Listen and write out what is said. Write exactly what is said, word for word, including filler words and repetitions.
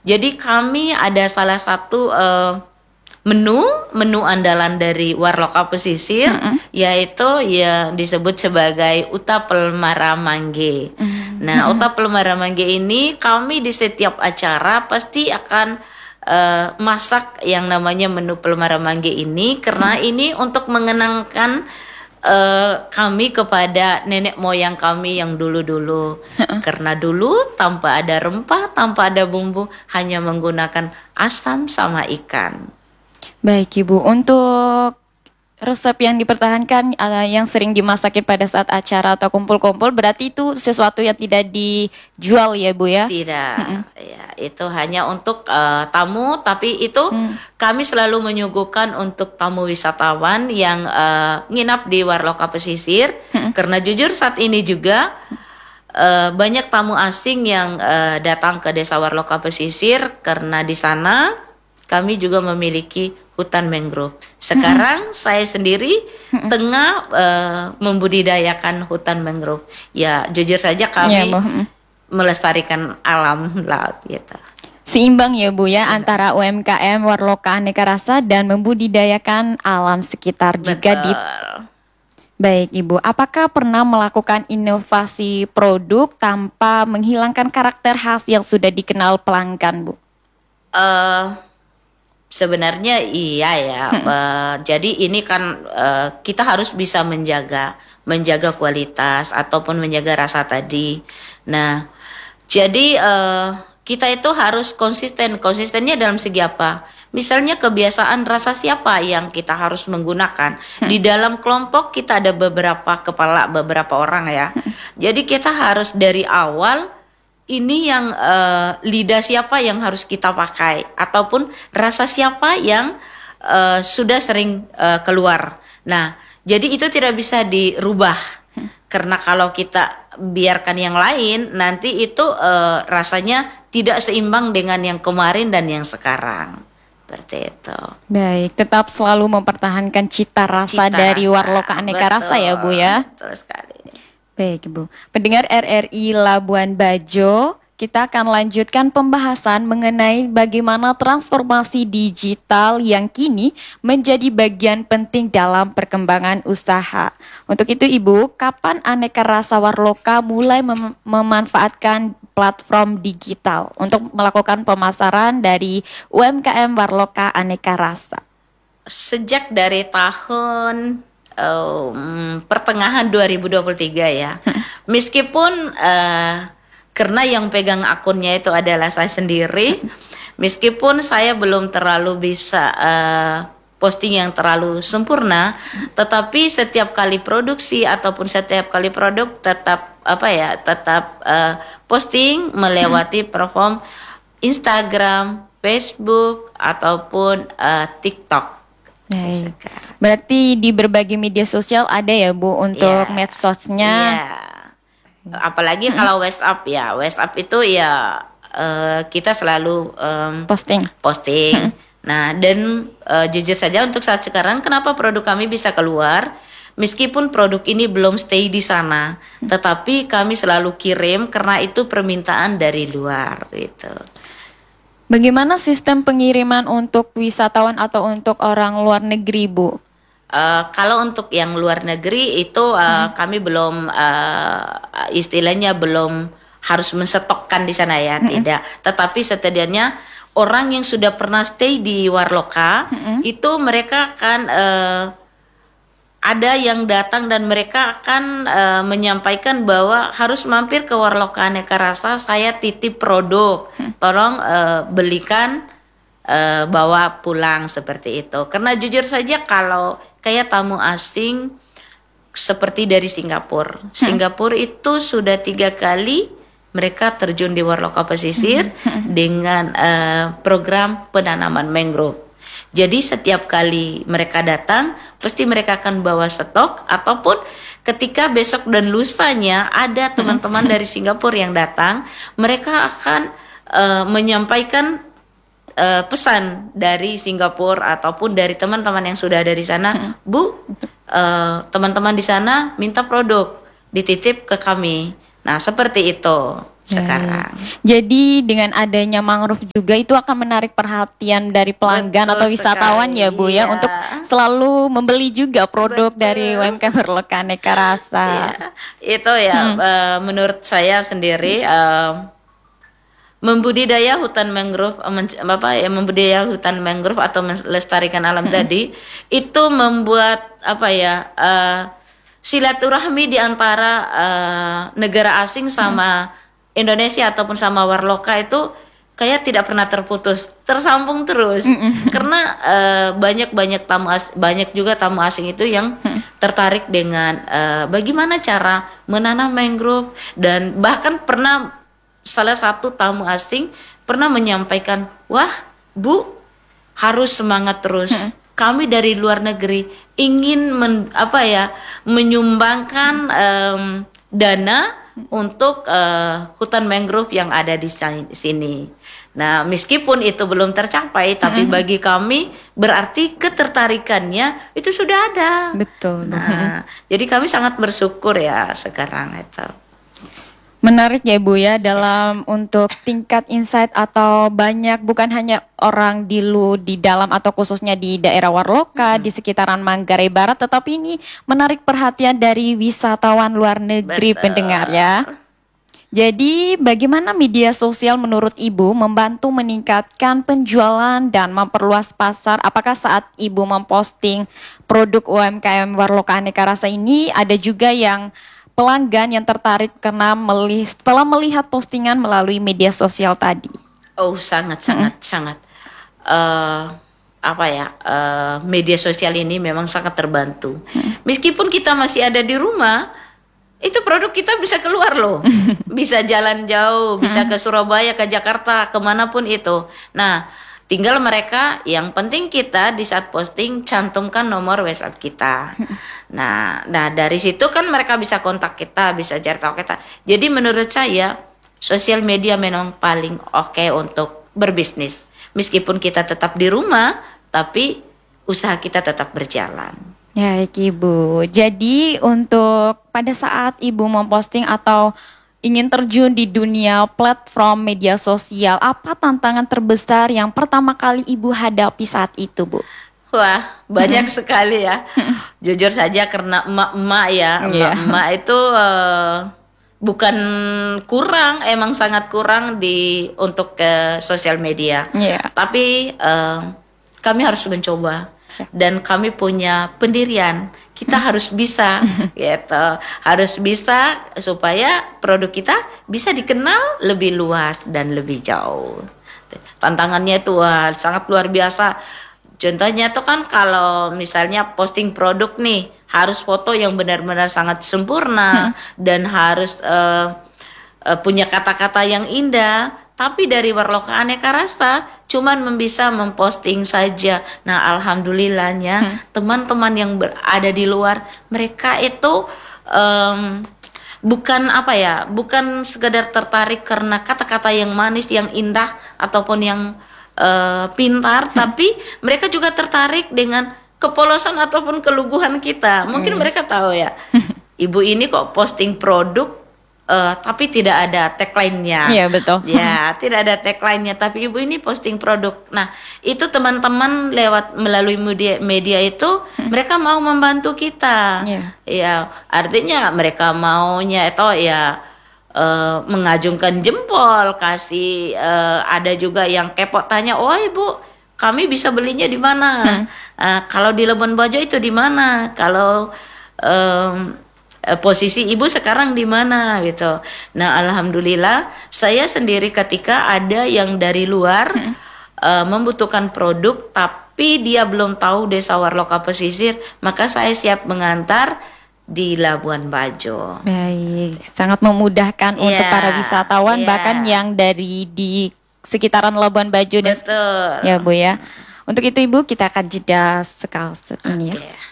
Jadi kami ada salah satu uh, menu menu andalan dari Warloka Pesisir, mm-hmm. yaitu yang disebut sebagai Utapel Maramangge. Mm-hmm. Nah, Utapel Maramangge ini kami di setiap acara pasti akan uh, masak yang namanya menu Pelmaramangge ini, karena mm-hmm. ini untuk mengenangkan Uh, kami kepada nenek moyang kami yang dulu-dulu. Uh-uh. Karena dulu tanpa ada rempah, tanpa ada bumbu, hanya menggunakan asam sama ikan. Baik Ibu, untuk resep yang dipertahankan uh, yang sering dimasakin pada saat acara atau kumpul-kumpul, berarti itu sesuatu yang tidak dijual ya Bu ya? Tidak, mm-hmm. ya, itu hanya untuk uh, tamu, tapi itu mm. kami selalu menyuguhkan untuk tamu wisatawan yang uh, nginap di Warloka Pesisir, mm-hmm. karena jujur saat ini juga uh, banyak tamu asing yang uh, datang ke Desa Warloka Pesisir, karena di sana kami juga memiliki hutan mangrove. Sekarang hmm. saya sendiri hmm. tengah uh, membudidayakan hutan mangrove. Ya, jujur saja kami ya, hmm. melestarikan alam laut gitu. Seimbang ya Bu ya, ya. Antara U M K M Warloka Aneka Rasa dan membudidayakan alam sekitar. Betul. Juga di. Baik Ibu, apakah pernah melakukan inovasi produk tanpa menghilangkan karakter khas yang sudah dikenal pelanggan Bu? Uh, Sebenarnya iya ya. Hmm. Uh, jadi ini kan uh, kita harus bisa menjaga menjaga kualitas ataupun menjaga rasa tadi. Nah, jadi uh, kita itu harus konsisten. Konsistennya dalam segi apa? Misalnya kebiasaan rasa siapa yang kita harus menggunakan. Hmm. Di dalam kelompok kita ada beberapa kepala, beberapa orang ya. Hmm. Jadi kita harus dari awal ini yang uh, lidah siapa yang harus kita pakai, ataupun rasa siapa yang uh, sudah sering uh, keluar. Nah, jadi itu tidak bisa dirubah, hmm. karena kalau kita biarkan yang lain, nanti itu uh, rasanya tidak seimbang dengan yang kemarin dan yang sekarang. Seperti itu. Baik, tetap selalu mempertahankan cita rasa cita dari rasa. Warloka Aneka Betul. Rasa ya Bu ya. Betul sekali. Baik Bu, pendengar R R I Labuan Bajo, kita akan lanjutkan pembahasan mengenai bagaimana transformasi digital yang kini menjadi bagian penting dalam perkembangan usaha. Untuk itu Ibu, kapan Aneka Rasa Warloka mulai mem- memanfaatkan platform digital untuk melakukan pemasaran dari U M K M Warloka Aneka Rasa? Sejak dari tahun Um, pertengahan dua ribu dua puluh tiga ya. Meskipun uh, karena yang pegang akunnya itu adalah saya sendiri, meskipun saya belum terlalu bisa uh, posting yang terlalu sempurna, tetapi setiap kali produksi ataupun setiap kali produk tetap apa ya, tetap uh, posting melewati platform Instagram, Facebook ataupun uh, TikTok. Baik. Berarti di berbagai media sosial ada ya Bu untuk yeah. medsosnya. Yeah. Apalagi hmm. kalau WhatsApp ya, WhatsApp itu ya uh, kita selalu um, posting. Posting. Hmm. Nah dan uh, jujur saja untuk saat sekarang, kenapa produk kami bisa keluar? Meskipun produk ini belum stay di sana, hmm. tetapi kami selalu kirim karena itu permintaan dari luar gitu. Bagaimana sistem pengiriman untuk wisatawan atau untuk orang luar negeri, Bu? Uh, kalau untuk yang luar negeri itu uh, hmm. kami belum uh, istilahnya belum harus menstokkan di sana ya, hmm. tidak. Tetapi setidaknya orang yang sudah pernah stay di Warloka hmm. itu mereka akan uh, ada yang datang dan mereka akan uh, menyampaikan bahwa harus mampir ke Warloka Aneka Rasa, saya titip produk, tolong uh, belikan, uh, bawa pulang seperti itu. Karena jujur saja kalau kayak tamu asing seperti dari Singapura, hmm. Singapura itu sudah tiga kali mereka terjun di Warloka Pesisir hmm. dengan uh, program penanaman mangrove. Jadi setiap kali mereka datang, pasti mereka akan bawa stok, ataupun ketika besok dan lusanya ada teman-teman dari Singapura yang datang, mereka akan uh, menyampaikan uh, pesan dari Singapura ataupun dari teman-teman yang sudah ada di sana, Bu, uh, teman-teman di sana minta produk, dititip ke kami. Nah seperti itu. sekarang. Jadi dengan adanya mangrove juga itu akan menarik perhatian dari pelanggan Betul atau wisatawan sekali, ya Bu ya, iya. untuk selalu membeli juga produk Betul. dari U M K M Berlokah Aneka Rasa. Iya, itu ya eh, menurut saya sendiri eh, membudidaya hutan mangrove, eh, men- apa ya membudidaya hutan mangrove atau melestarikan alam tadi itu membuat apa ya eh, silaturahmi di antara eh, negara asing sama Indonesia ataupun sama Warloka itu kayak tidak pernah terputus, tersambung terus. Karena eh, banyak-banyak tamu as- banyak juga tamu asing itu yang tertarik dengan eh, bagaimana cara menanam mangrove, dan bahkan pernah salah satu tamu asing pernah menyampaikan, "Wah, Bu, harus semangat terus. Kami dari luar negeri ingin men- apa ya menyumbangkan em, dana untuk eh, hutan mangrove yang ada di sa- sini." Nah, meskipun itu belum tercapai, tapi bagi kami berarti ketertarikannya itu sudah ada. Betul. Nah, jadi kami sangat bersyukur ya sekarang itu. Menarik ya Bu ya, dalam untuk tingkat insight atau banyak, bukan hanya orang di lu di dalam atau khususnya di daerah Warloka di sekitaran Manggarai Barat, tetapi ini menarik perhatian dari wisatawan luar negeri. Betul. Pendengar ya. Jadi bagaimana media sosial menurut Ibu membantu meningkatkan penjualan dan memperluas pasar? Apakah saat Ibu memposting produk U M K M Warloka Aneka Rasa ini ada juga yang pelanggan yang tertarik karena meli- setelah melihat postingan melalui media sosial tadi? Oh, sangat sangat sangat eh apa ya eh, media sosial ini memang sangat terbantu. Meskipun kita masih ada di rumah, itu produk kita bisa keluar loh, bisa jalan jauh, bisa ke Surabaya, ke Jakarta, kemanapun itu. Nah, tinggal mereka, yang penting kita di saat posting cantumkan nomor WhatsApp kita. Nah, nah dari situ kan mereka bisa kontak kita, bisa cari tahu kita. Jadi menurut saya sosial media memang paling oke untuk berbisnis. Meskipun kita tetap di rumah, tapi usaha kita tetap berjalan. Ya, Ibu. Jadi untuk pada saat Ibu memposting atau ingin terjun di dunia platform media sosial, apa tantangan terbesar yang pertama kali Ibu hadapi saat itu, Bu? Wah, banyak sekali ya. Jujur saja karena emak-emak ya, Iya. emak-emak itu eh, bukan kurang, emang sangat kurang di untuk ke sosial media. Iya. Tapi eh, kami harus mencoba, Siap. dan kami punya pendirian. Kita harus bisa, gitu. Harus bisa supaya produk kita bisa dikenal lebih luas dan lebih jauh. Tantangannya itu wah, sangat luar biasa. Contohnya tuh kan kalau misalnya posting produk nih, harus foto yang benar-benar sangat sempurna dan harus eh, eh, punya kata-kata yang indah. Tapi dari Warloka Aneka Rasa cuman bisa memposting saja. Nah, alhamdulillahnya teman-teman yang berada di luar, mereka itu em, bukan apa ya, bukan sekedar tertarik karena kata-kata yang manis, yang indah ataupun yang eh, pintar, tapi mereka juga tertarik dengan kepolosan ataupun keluguhan kita. Mungkin mereka tahu ya, ibu ini kok posting produk eh, tapi tidak ada tagline-nya. Iya, betul. Ya, tidak ada tagline-nya, tapi ibu ini posting produk. Nah, itu teman-teman lewat melalui media media itu mereka mau membantu kita. Iya. Ya, artinya mereka maunya itu ya eh, mengajungkan jempol, kasih eh, ada juga yang kepo tanya, "Oh, Ibu, kami bisa belinya di mana? Eh, kalau di Labuan Bajo itu di mana? Kalau em, eh, posisi Ibu sekarang di mana?" gitu. Nah, alhamdulillah saya sendiri ketika ada yang dari luar eh, membutuhkan produk tapi dia belum tahu Desa Warloka Pesisir, maka saya siap mengantar di Labuan Bajo. Baik, sangat memudahkan untuk Iya, para wisatawan iya. bahkan yang dari di sekitaran Labuan Bajo dan Betul. ya Bu ya. Untuk itu Ibu kita akan jeda sekali ini ya. Oke.